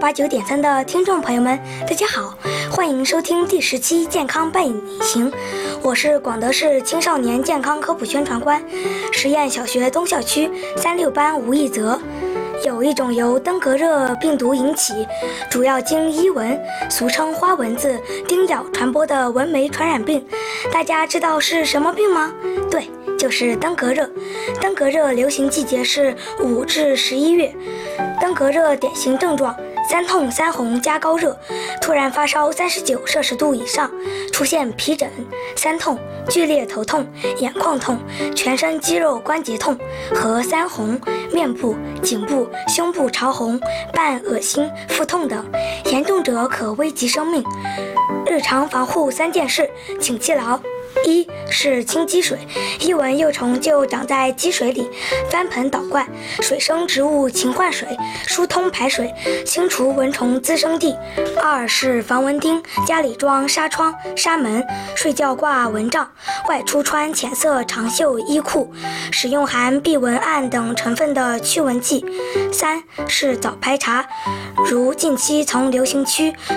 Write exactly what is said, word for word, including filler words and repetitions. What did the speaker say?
八九点三的听众朋友们，大家好，欢迎收听第十期健康伴你行，我是广德市青少年健康科普宣传官，实验小学东校区三六班吴一泽。有一种由登革热病毒引起，主要经伊蚊，俗称花蚊子叮咬传播的蚊媒传染病，大家知道是什么病吗？对，就是登革热。登革热流行季节是五至十一月。登革热典型症状：三痛三红加高热，突然发烧三十九摄氏度以上，出现皮疹、三痛、剧烈头痛、眼眶痛、全身肌肉关节痛和三红、面部、颈部、胸部潮红、伴恶心、腹痛等，严重者可危及生命。日常防护三件事，请记牢。一是清积水，伊蚊幼虫就长在积水里，翻盆倒灌，水生植物勤换水，疏通排水，清除蚊虫滋生地。二是防蚊叮，家里装纱窗、纱门，睡觉挂蚊帐，外出穿浅色长袖衣裤，使用含避蚊胺等成分的驱蚊剂。三是早排查，如近期从流行区